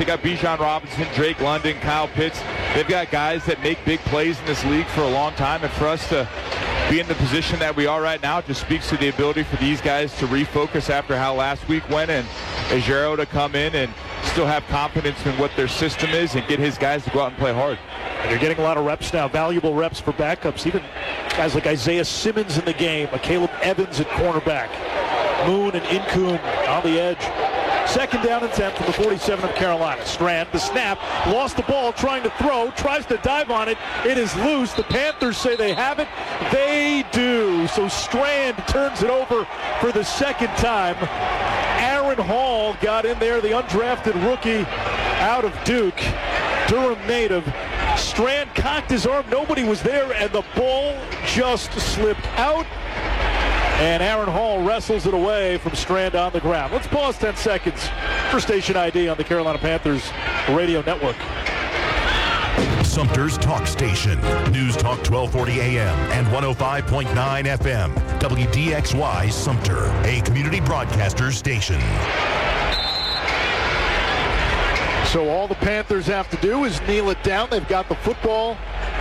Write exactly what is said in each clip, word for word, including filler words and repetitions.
got Bijan Robinson, Drake London, Kyle Pitts. They've got guys that make big plays in this league for a long time, and for us to be in the position that we are right now just speaks to the ability for these guys to refocus after how last week went, and Ejiro to come in and still have confidence in what their system is and get his guys to go out and play hard. And you're getting a lot of reps now, valuable reps for backups. Even guys like Isaiah Simmons in the game, a Caleb Evans at cornerback, Moon and Incoom on the edge. Second down and ten from the forty-seven of Carolina. Strand, the snap, lost the ball, trying to throw, tries to dive on it. It is loose. The Panthers say they have it. They do. So Strand turns it over for the second time. Aaron Hall got in there, the undrafted rookie out of Duke, Durham native. Strand cocked his arm. Nobody was there, and the ball just slipped out. And Aaron Hall wrestles it away from Strand on the ground. Let's pause ten seconds for Station I D on the Carolina Panthers radio network. Sumter's Talk Station. News Talk twelve forty A M and one oh five point nine F M. W D X Y Sumter, a community broadcaster station. So all the Panthers have to do is kneel it down. They've got the football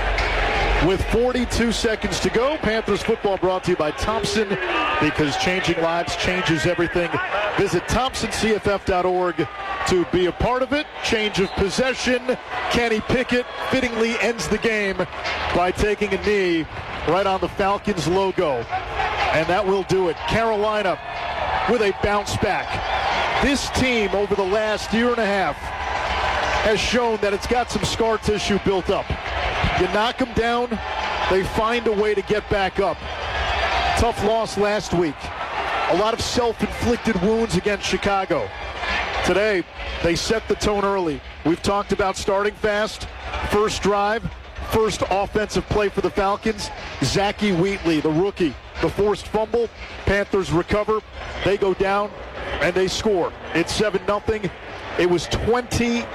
with forty-two seconds to go. Panthers football brought to you by Thompson, because changing lives changes everything. Visit Thompson C F F dot org to be a part of it. Change of possession. Kenny Pickett fittingly ends the game by taking a knee right on the Falcons logo. And that will do it. Carolina with a bounce back. This team over the last year and a half has shown that it's got some scar tissue built up. You knock them down, they find a way to get back up. Tough loss last week. A lot of self-inflicted wounds against Chicago. Today, they set the tone early. We've talked about starting fast. First drive, first offensive play for the Falcons. Zachy Wheatley, the rookie, the forced fumble. Panthers recover. They go down, and they score. It's seven nothing. It was twenty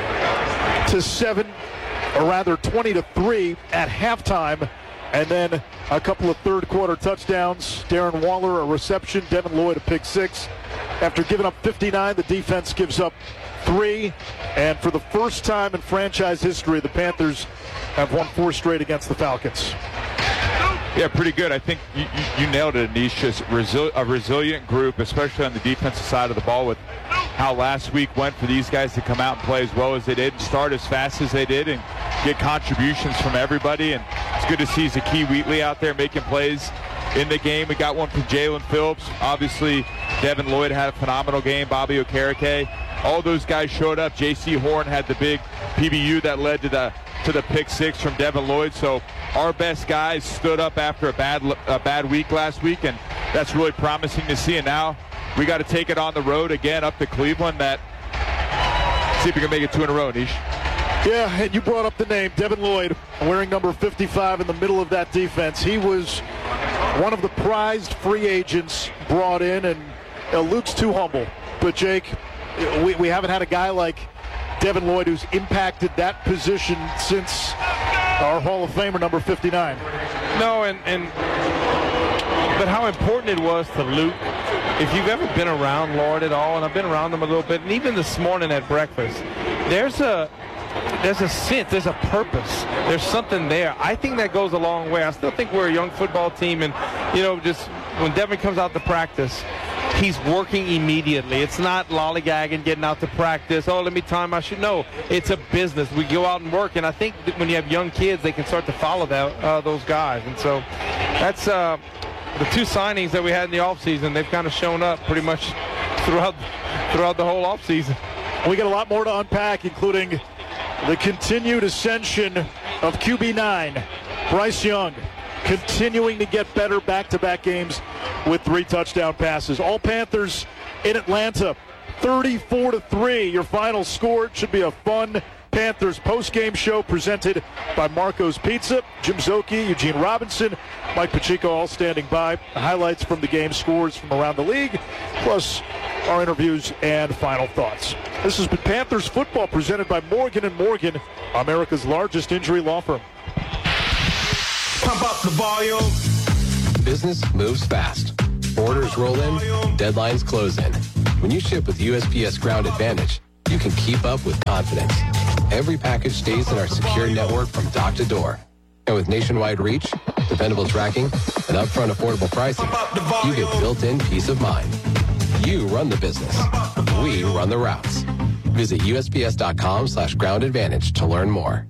to seven, or rather twenty to three at halftime, and then a couple of third quarter touchdowns. Darren Waller a reception, Devin Lloyd a pick six. After giving up fifty-nine, the defense gives up three, and for the first time in franchise history, the Panthers have won four straight against the Falcons. Yeah, pretty good. I think you, you, you nailed it, Anish. Just resi- a resilient group, especially on the defensive side of the ball, with how last week went for these guys to come out and play as well as they did, and start as fast as they did, and get contributions from everybody. And it's good to see Zachy Wheatley out there making plays in the game. We got one from Jalen Phillips. Obviously, Devin Lloyd had a phenomenal game. Bobby Okereke. All those guys showed up. J C Horn had the big P B U that led to the to the pick six from Devin Lloyd. So our best guys stood up after a bad a bad week last week, and that's really promising to see. And now we got to take it on the road again up to Cleveland. That see if we can make it two in a row, Nish. Yeah, and you brought up the name, Devin Lloyd, wearing number fifty-five in the middle of that defense. He was one of the prized free agents brought in, and uh, Luke's too humble. But, Jake, we, we haven't had a guy like Devin Lloyd who's impacted that position since our Hall of Famer, number fifty-nine. No, and, and but how important it was to Luke. If you've ever been around Lloyd at all, and I've been around him a little bit, and even this morning at breakfast, there's a there's a sense, there's a purpose, there's something there. I think that goes a long way. I still think we're a young football team, and, you know, just when Devin comes out to practice, he's working immediately. It's not lollygagging, getting out to practice. Oh, let me time my shoe. No, it's a business. We go out and work, and I think that when you have young kids, they can start to follow that, uh, those guys. And so that's uh, the two signings that we had in the offseason. They've kind of shown up pretty much throughout throughout the whole offseason. We got a lot more to unpack, including the continued ascension of Q B nine, Bryce Young, continuing to get better back-to-back games with three touchdown passes. All Panthers in Atlanta, thirty-four to three. Your final score. It should be a fun Panthers post-game show presented by Marco's Pizza. Jim Zoki, Eugene Robinson, Mike Pacheco all standing by. Highlights from the game, scores from around the league, plus our interviews and final thoughts. This has been Panthers football presented by Morgan and Morgan, America's largest injury law firm. Pump up the volume. Business moves fast. Orders roll in, deadlines close in. When you ship with U S P S Ground Advantage, you can keep up with confidence. Every package stays in our secure network from dock to door. And with nationwide reach, dependable tracking, and upfront affordable pricing, you get built-in peace of mind. You run the business. We run the routes. Visit U S P S dot com slash ground advantage to learn more.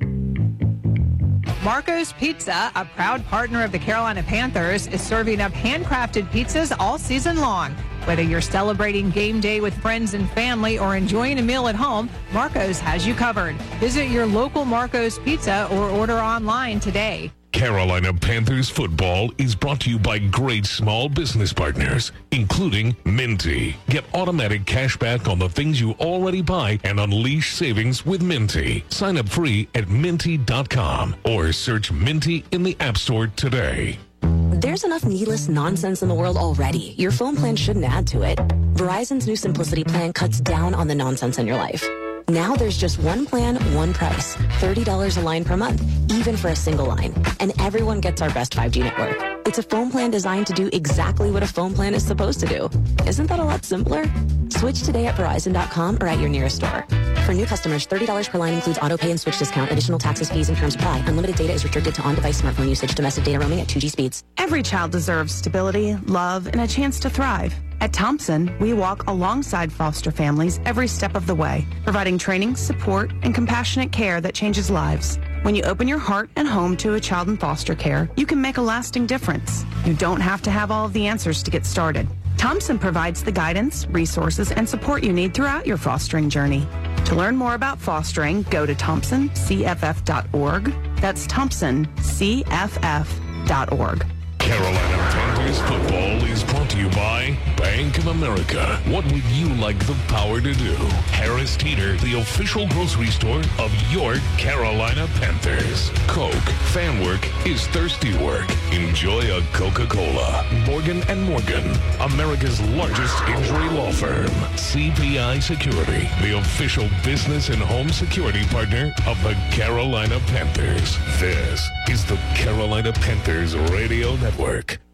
Marco's Pizza, a proud partner of the Carolina Panthers, is serving up handcrafted pizzas all season long. Whether you're celebrating game day with friends and family or enjoying a meal at home, Marco's has you covered. Visit your local Marco's Pizza or order online today. Carolina Panthers football is brought to you by great small business partners, including Minty. Get automatic cash back on the things you already buy and unleash savings with Minty. Sign up free at minty dot com or search Minty in the App Store today. There's enough needless nonsense in the world already. Your phone plan shouldn't add to it. Verizon's new Simplicity plan cuts down on the nonsense in your life. Now there's just one plan, one price. thirty dollars a line per month, even for a single line. And everyone gets our best five G network. It's a phone plan designed to do exactly what a phone plan is supposed to do. Isn't that a lot simpler? Switch today at Verizon dot com or at your nearest store. For new customers, thirty dollars per line includes auto pay and switch discount. Additional taxes, fees, and terms apply. Unlimited data is restricted to on-device smartphone usage. Domestic data roaming at two G speeds. Every child deserves stability, love, and a chance to thrive. At Thompson, we walk alongside foster families every step of the way, providing training, support, and compassionate care that changes lives. When you open your heart and home to a child in foster care, you can make a lasting difference. You don't have to have all of the answers to get started. Thompson provides the guidance, resources, and support you need throughout your fostering journey. To learn more about fostering, go to thompson c f f dot org. That's thompson c f f dot org. Carolina Panthers football is brought to you by Bank of America. What would you like the power to do? Harris Teeter, the official grocery store of your Carolina Panthers. Coke, fan work is thirsty work. Enjoy a Coca-Cola. Morgan and Morgan, America's largest injury law firm. C P I Security, the official business and home security partner of the Carolina Panthers. This is the Carolina Panthers Radio Network.